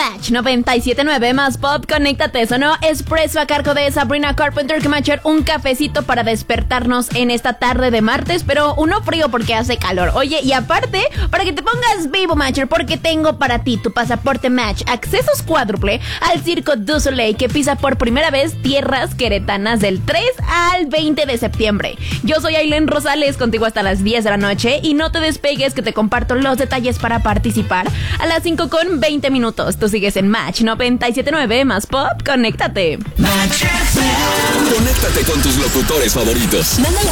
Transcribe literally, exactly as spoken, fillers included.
Match noventa y siete punto nueve más pop, conéctate. Sonó Espresso a cargo de Sabrina Carpenter, que me va a echar un cafecito para despertarnos en esta tarde de martes, pero uno frío porque hace calor. Oye, y aparte, para que te pongas vivo, Matcher, porque tengo para ti tu pasaporte Match, accesos cuádruple al Circo du Soleil, que pisa por primera vez tierras queretanas del tres al veinte de septiembre. Yo soy Aileen Rosales, contigo hasta las diez de la noche, y no te despegues que te comparto los detalles para participar a las cinco con veinte minutos. Tú sigues en Match noventa y siete punto nueve más pop, conéctate. Conéctate con tus locutores favoritos.